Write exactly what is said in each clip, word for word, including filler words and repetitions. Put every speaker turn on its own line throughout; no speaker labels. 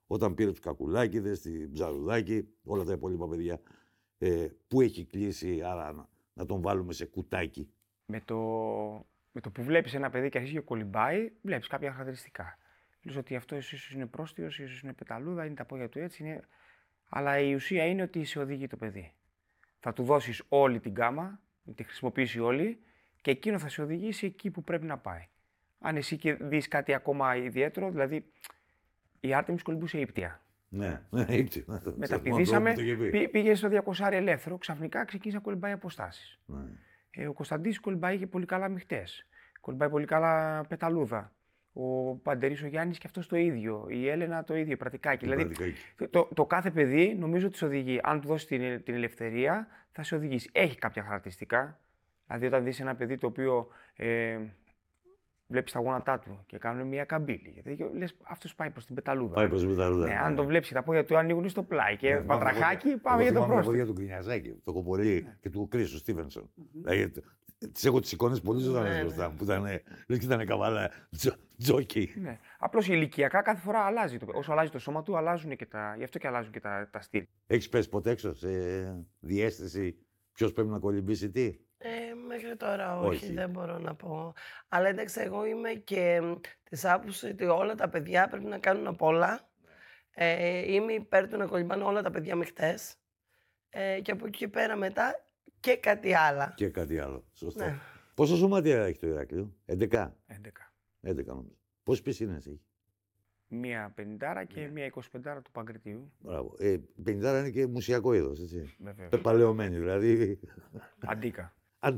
όταν πήρε τους Κακουλάκηδες, την Ψαρουδάκη, όλα τα υπόλοιπα παιδιά. Ε, πού έχει κλείσει, άρα να, να τον βάλουμε σε κουτάκι.
Με το, με το που βλέπεις ένα παιδί και αρχίζει και κολυμπάει, βλέπεις κάποια χαρακτηριστικά. Λες ότι αυτό ίσως είναι πρόστιος, ίσως είναι πεταλούδα, είναι τα πόδια του έτσι. Είναι... Αλλά η ουσία είναι ότι σε οδηγεί το παιδί. Θα του δώσεις όλη την γκάμα, να τη χρησιμοποιήσει όλη και εκείνο θα σε οδηγήσει εκεί που πρέπει να πάει. Αν εσύ και δεις κάτι ακόμα ιδιαίτερο, δηλαδή η Άρτεμις κολυμπούσε ύπτια.
Ναι, ναι, ύπτια.
Μεταπηδήσαμε, πή, πήγε στο διακόσια ελεύθερο, ξαφνικά ξεκίνησε να κολυμπάει αποστάσεις. Ναι. Ε, ο Κωνσταντής κολυμπάει και πολύ καλά μειχτές. Κολυμπάει πολύ καλά πεταλούδα. Ο Παντερής ο Γιάννης και αυτός το ίδιο. Η Έλενα το ίδιο, πρατικάκι. Δηλαδή, το, το κάθε παιδί νομίζω ότι σε οδηγεί. Αν του δώσει την, την ελευθερία, θα σε οδηγήσει. Έχει κάποια χαρακτηριστικά. Δηλαδή, όταν δεις ένα παιδί το οποίο ε, βλέπεις τα γόνατά του και κάνουν μια καμπύλη. Γιατί λες, αυτός πάει προς την πεταλούδα.
Πάει προς την πεταλούδα.
Ναι, ναι. Αν το βλέπεις, τα πόδια του ανοίγουν στο πλάι και ναι, πατραχάκι, πάμε για το πρόσωπο.
Τα πόδια του Γκρινιαζάκη, το κομπολί ναι. και του Κρίσου Στίβενσον. Mm-hmm. Δηλαδή, τις έχω τις εικόνες πολύ ζωντανές μπροστά μου, που ήταν, λες και ήταν καβάλα τζόκι.
Ναι. Απλώς ηλικιακά κάθε φορά αλλάζει. Όσο αλλάζει το σώμα του, αλλάζουν και τα, γι' αυτό και αλλάζουν και τα, τα στυλ.
Έχεις πέσει ποτέ έξω σε διαίσθηση ποιος πρέπει να κολυμπήσει τι?
Ε, μέχρι τώρα όχι, όχι, δεν μπορώ να πω. Αλλά εντάξει, εγώ είμαι και της άποψης ότι όλα τα παιδιά πρέπει να κάνουν απ' όλα. Ε, είμαι υπέρ του να κολυμπάνε όλα τα παιδιά μειχτές. Ε, και από εκεί και πέρα μετά και κάτι άλλο.
Και κάτι άλλο, σωστό. Ναι. Πόσα σωματεία έχει το Ηράκλειο? έντεκα.
έντεκα.
έντεκα νομίζω. Πόσες πισίνες έχει?
Μία πενηντάρα και yeah. μία εικοσιπεντάρα του Παγκριτίου.
Μπράβο. Ε, πενηντάρα είναι και μουσιακό είδος, έτσι.
Βεβαίως.
Πεπαλαιωμένη, δηλαδή.
Αντίκα.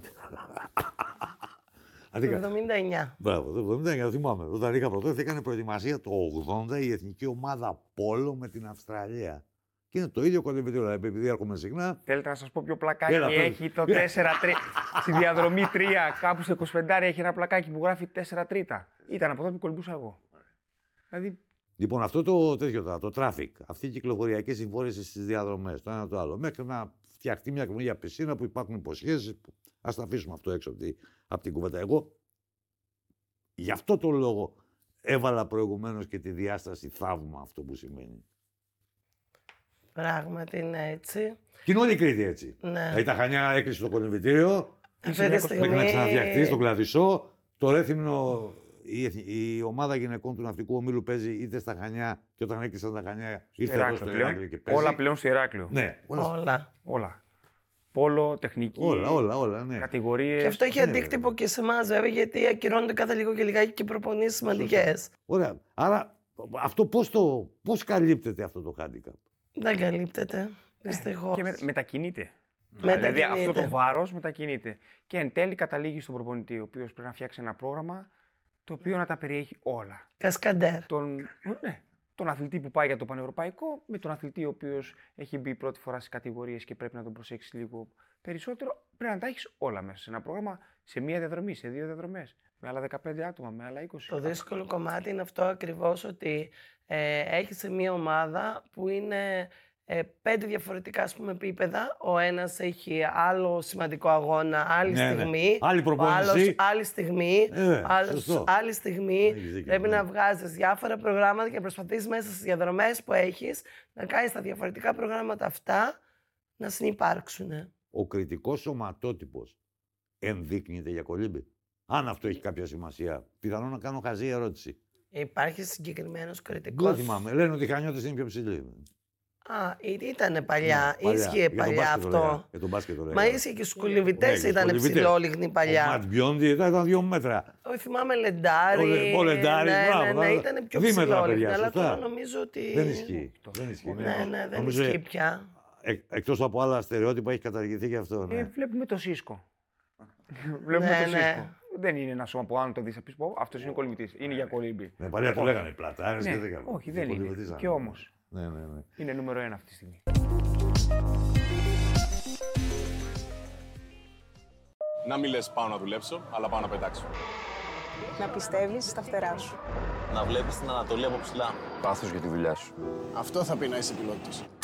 Το εβδομήντα εννιά.
Μπράβο, το εβδομήντα εννιά, το θυμάμαι. Όταν είχα πρωτό, έκανε προετοιμασία το ογδόντα η εθνική ομάδα Πόλο με την Αυστραλία. Και είναι το ίδιο κολυμπητήριο, επειδή έρχομαι συχνά.
Θέλετε να σας πω ποιο πλακάκι Έλα, έχει το τέσσερα τρία. Στη διαδρομή τρία, κάπου στο εικοσιπέντε έχει ένα πλακάκι που γράφει τέσσερα τρίτα. Ήταν από τότε που κολυμπούσα εγώ. Δηλαδή...
Λοιπόν, αυτό το τέτοιο τώρα, το traffic, αυτή η κυκλοφοριακή συμφόρηση στις διαδρομές, το ένα το άλλο, μέχρι να φτιαχτεί μια καινούργια πισίνα που υπάρχουν υποσχέσεις. Που... Ας τα αφήσουμε αυτό έξω από, τη... από την κουβέντα. Εγώ γι' αυτό το λόγο έβαλα προηγουμένως και τη διάσταση θαύμα αυτό που σημαίνει.
Πράγματι είναι έτσι.
Και είναι όλη η Κρήτη έτσι.
Ναι.
Δηλαδή τα Χανιά έκλεισε το κολυμβητήριο, μέχρι να ξαναφτιαχτεί στον Κλαδισσό, το Ρέθυμνο. Η, η ομάδα γυναικών του ναυτικού ομίλου παίζει είτε στα Χανιά και όταν έκλεισαν τα Χανιά ήρθε εδώ στο Ηράκλειο και παίζει.
Όλα πλέον στο Ηράκλειο.
Ναι,
όλα. Όλα.
όλα. Πόλο, τεχνική.
Όλα, όλα, όλα. Ναι.
Κατηγορίες.
Και αυτό έχει
ναι,
αντίκτυπο και σε εμάς, βέβαια, γιατί ακυρώνονται κάθε λίγο και λιγάκι και προπονήσεις σημαντικές.
Ωραία. Άρα, αυτό πώς, το, πώς καλύπτεται αυτό το handicap?
Δεν καλύπτεται. Δυστυχώς.
Και με, μετακινείται.
μετακινείται.
Δηλαδή αυτό το βάρος μετακινείται. Και εν τέλει καταλήγει στον προπονητή, ο οποίος πρέπει να φτιάξει ένα πρόγραμμα το οποίο να τα περιέχει όλα.
Κασκαντέρ.
Τον, ναι, τον αθλητή που πάει για το πανευρωπαϊκό, με τον αθλητή ο οποίος έχει μπει πρώτη φορά στις κατηγορίες και πρέπει να τον προσέξει λίγο περισσότερο. Πρέπει να τα έχεις όλα μέσα σε ένα πρόγραμμα, σε μία διαδρομή, σε δύο διαδρομές. Με άλλα δεκαπέντε άτομα, με άλλα είκοσι.
Το δύσκολο κομμάτι είναι αυτό ακριβώς, ότι ε, έχεις σε μία ομάδα που είναι ε, πέντε διαφορετικά, ας πούμε, επίπεδα. Ο ένας έχει άλλο σημαντικό αγώνα, άλλη
ναι,
στιγμή.
Ναι. Άλλη προπόνηση.
Ο άλλος άλλη στιγμή.
Ε,
άλλος άλλη στιγμή.
Δίκιο,
πρέπει
ναι.
να βγάζεις διάφορα προγράμματα και προσπαθείς μέσα στις διαδρομές που έχεις να κάνεις τα διαφορετικά προγράμματα αυτά να συνυπάρξουν.
Ο κριτικός σωματότυπος ενδείκνυται για κολύμπη? Αν αυτό έχει κάποια σημασία. Πιθανόν να κάνω χαζή ερώτηση.
Υπάρχει συγκεκριμένος κριτικός.
Δεν θυμάμαι. Λένε ότι οι Χανιώτες είναι πιο ψηλοί.
Α, ήταν παλιά.
Ναι,
ίσχυε παλιά αυτό.
Για τον μπάσκετ το λέγα.
Μα ίσχυε και στους κολυμβητές
ναι,
ήταν ψηλόλιγνοι παλιά.
Ο Ματ Μπιόντι ήταν δύο μέτρα.
Όχι, θυμάμαι Λεντάρι.
Ο Λεντάρι,
ναι,
μπράβο.
Ναι, ναι, ήταν πιο ψηλόλιγνοι. Αλλά τώρα νομίζω ότι.
Δεν ισχύει. Δεν ισχύει.
Ναι, ναι, δεν ισχύει πια.
Εκτός από άλλα στερεότυπα έχει καταργηθεί και αυτό.
Ε, βλέπουμε το Σίσκο. Βλέπουμε
ναι,
το
ναι.
Σίσκο. Δεν είναι ένα σώμα που αν το δεις θα πεις πω αυτός είναι κολυμβητής. Είναι για κολύμπη.
Ναι, παλιά του λέγανε πλατάρες
ναι,
και δεν κάνανε.
όχι, δεν είναι. Και όμως.
Ναι, ναι, ναι.
Είναι νούμερο ένα αυτή τη στιγμή.
Να μην λες πάω να δουλέψω, αλλά πάω να πετάξω.
Να πιστεύεις στα φτερά σου.
Να βλέπεις την Ανατολή από ψηλά.
Πάθος για τη δουλειά σου.
Αυτό θα πει να είσαι πιλότος.